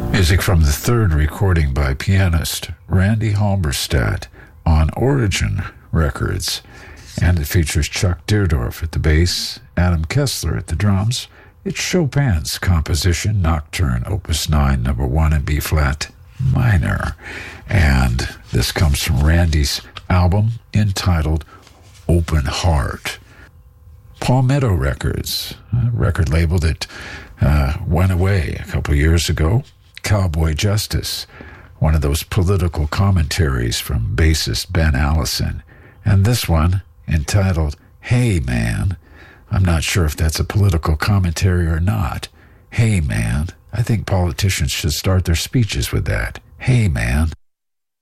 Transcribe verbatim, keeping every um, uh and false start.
Music from the third recording by pianist Randy Halberstadt on Origin Records. And it features Chuck Deerdorf at the bass, Adam Kessler at the drums. It's Chopin's composition, Nocturne, Opus nine, number one in B-flat minor. And this comes from Randy's album entitled Open Heart. Palmetto Records, a record label that uh, went away a couple years ago. Cowboy Justice, one of those political commentaries from bassist Ben Allison. And this one, entitled Hey Man, I'm not sure if that's a political commentary or not. Hey man, I think politicians should start their speeches with that. Hey man.